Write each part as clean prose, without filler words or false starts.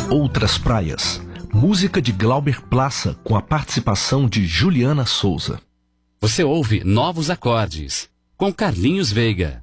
Outras Praias. Música de Glauber Plaça com a participação de Juliana Souza. Você ouve Novos Acordes, com Carlinhos Veiga.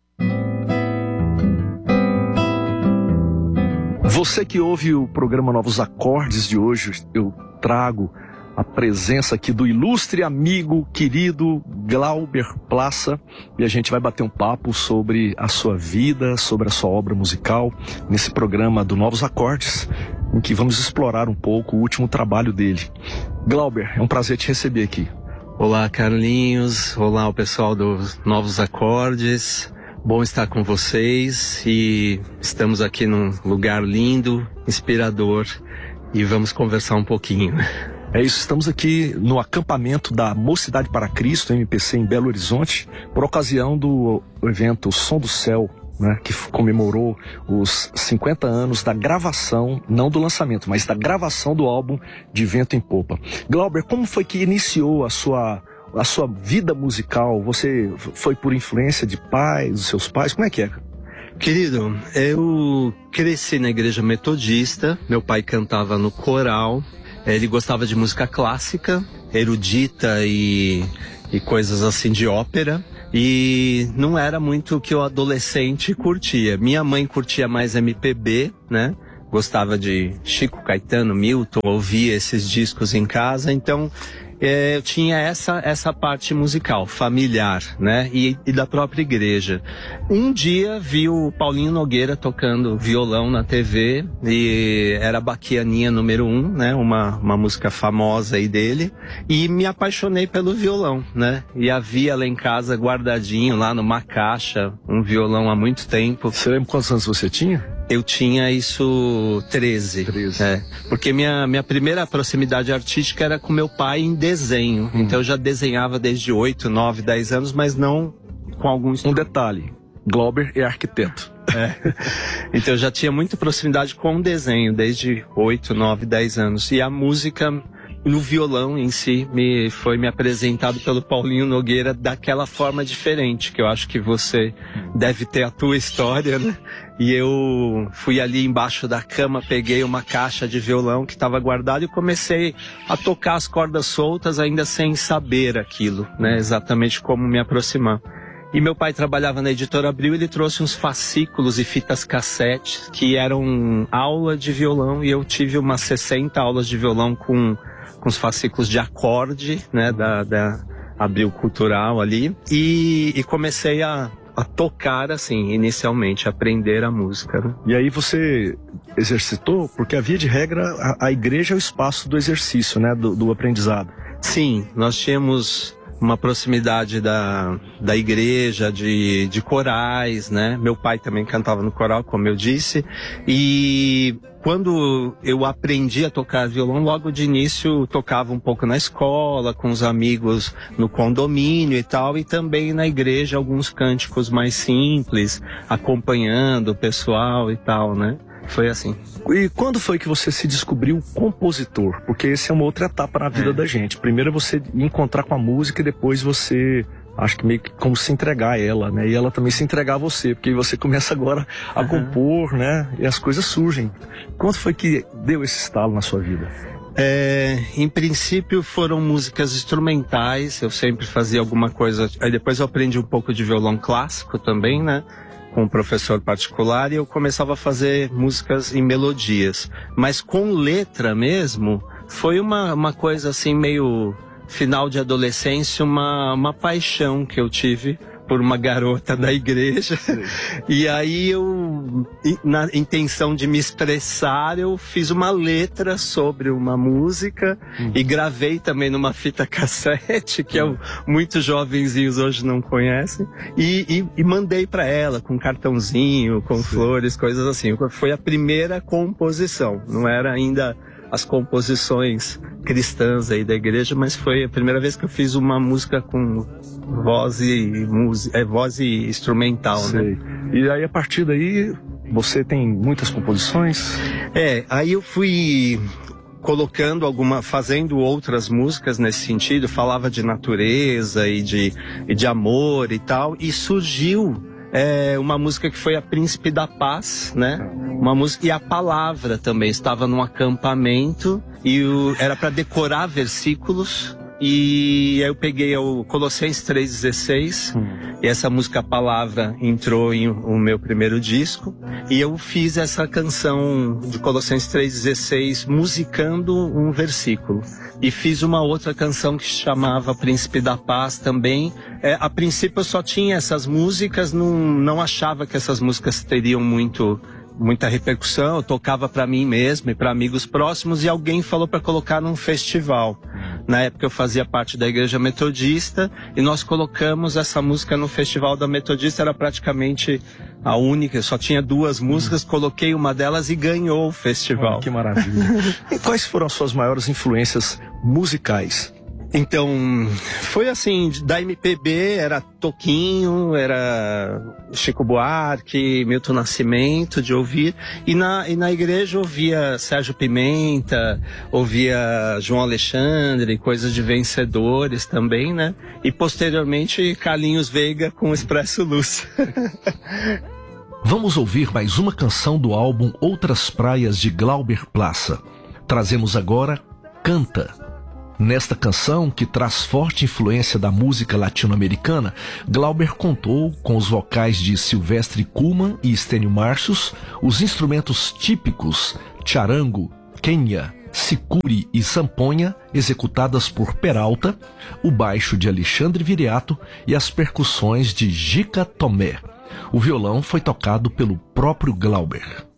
Você que ouve o programa Novos Acordes de hoje, eu trago a presença aqui do ilustre amigo, querido Glauber Plaça, e a gente vai bater um papo sobre a sua vida, sobre a sua obra musical, nesse programa do Novos Acordes, em que vamos explorar um pouco o último trabalho dele. Glauber, é um prazer te receber aqui. Olá, Carlinhos. Olá, o pessoal dos Novos Acordes. Bom estar com vocês e estamos aqui num lugar lindo, inspirador, e vamos conversar um pouquinho. É isso, estamos aqui no acampamento da Mocidade para Cristo, MPC, em Belo Horizonte, por ocasião do evento Som do Céu, né, que comemorou os 50 anos da gravação, não do lançamento, mas da gravação do álbum De Vento em Popa. Glauber, como foi que iniciou a sua vida musical? Você foi por influência de pais, dos seus pais? Como é que é? Querido, eu cresci na igreja metodista, meu pai cantava no coral, ele gostava de música clássica, erudita e coisas assim de ópera. E não era muito o que o adolescente curtia. Minha mãe curtia mais MPB, né? Gostava de Chico Caetano, Milton, ouvia esses discos em casa. Então, eu tinha essa parte musical, familiar, né? E da própria igreja. Um dia vi o Paulinho Nogueira tocando violão na TV, e era Baquianinha número 1, né? Uma música famosa aí dele. E me apaixonei pelo violão, né? E havia lá em casa guardadinho, lá numa caixa, um violão há muito tempo. Você lembra quantos anos você tinha? Eu tinha isso 13. Porque minha primeira proximidade artística era com meu pai em desenho. Então eu já desenhava desde 8, 9, 10 anos, mas não com algum instrumento. Um detalhe, Glauber é arquiteto. Então eu já tinha muita proximidade com o desenho, desde 8, 9, 10 anos. E a música no violão em si foi me apresentado pelo Paulinho Nogueira daquela forma diferente, que eu acho que você deve ter a tua história, né? E eu fui ali embaixo da cama, peguei uma caixa de violão que estava guardada e comecei a tocar as cordas soltas, ainda sem saber aquilo, né? Exatamente como me aproximar. E meu pai trabalhava na Editora Abril, ele trouxe uns fascículos e fitas cassete que eram aula de violão, e eu tive umas 60 aulas de violão com os fascículos de acorde, né, da Abril Cultural ali, e comecei a tocar assim, inicialmente, aprender a música, né? E aí você exercitou, porque a via de regra, a igreja é o espaço do exercício, né, do aprendizado. Sim, nós tínhamos uma proximidade da igreja, de corais, né? Meu pai também cantava no coral, como eu disse, e quando eu aprendi a tocar violão, logo de início tocava um pouco na escola, com os amigos no condomínio e tal, e também na igreja alguns cânticos mais simples, acompanhando o pessoal e tal, né? Foi assim. E quando foi que você se descobriu compositor? Porque essa é uma outra etapa na vida da gente. Primeiro é você encontrar com a música e depois você, acho que meio que como se entregar a ela, né? E ela também se entregar a você, porque você começa agora a compor, né? E as coisas surgem. Quando foi que deu esse estalo na sua vida? Em princípio foram músicas instrumentais, eu sempre fazia alguma coisa. Aí depois eu aprendi um pouco de violão clássico também, né? Com um professor particular, e eu começava a fazer músicas em melodias. Mas com letra mesmo, foi uma coisa assim meio final de adolescência, uma paixão que eu tive por uma garota da igreja. E aí eu, na intenção de me expressar, eu fiz uma letra sobre uma música e gravei também numa fita cassete, que muitos jovenzinhos hoje não conhecem, e mandei para ela com cartãozinho, com flores, coisas assim. Foi a primeira composição, não era ainda as composições cristãs aí da igreja, mas foi a primeira vez que eu fiz uma música com voz e instrumental, né? E aí a partir daí você tem muitas composições? Aí eu fui colocando fazendo outras músicas nesse sentido, falava de natureza e de amor e tal, e surgiu uma música que foi a Príncipe da Paz, né? Uma música, e a palavra também, estava num acampamento e era para decorar versículos. E aí eu peguei o Colossenses 3,16 e essa música, a palavra, entrou em o meu primeiro disco, e eu fiz essa canção de Colossenses 3,16 musicando um versículo, e fiz uma outra canção que se chamava Príncipe da Paz também. A princípio eu só tinha essas músicas, não achava que essas músicas teriam muita repercussão. Eu tocava para mim mesmo e para amigos próximos, e alguém falou para colocar num festival. Na época eu fazia parte da Igreja Metodista e nós colocamos essa música no Festival da Metodista. Era praticamente a única, só tinha 2 músicas, coloquei uma delas e ganhou o festival. Que maravilha. E quais foram as suas maiores influências musicais? Então, foi assim, da MPB era Toquinho, era Chico Buarque, Milton Nascimento, de ouvir. E na igreja ouvia Sérgio Pimenta, ouvia João Alexandre, coisas de vencedores também, né? E posteriormente Carlinhos Veiga com Expresso Luz. Vamos ouvir mais uma canção do álbum Outras Praias de Glauber Plaça. Trazemos agora Canta. Nesta canção, que traz forte influência da música latino-americana, Glauber contou com os vocais de Silvestre Kuhlmann e Estênio Marcius, os instrumentos típicos charango, quenha, sicuri e samponha, executadas por Peralta, o baixo de Alexandre Viriato e as percussões de Gica Tomé. O violão foi tocado pelo próprio Glauber.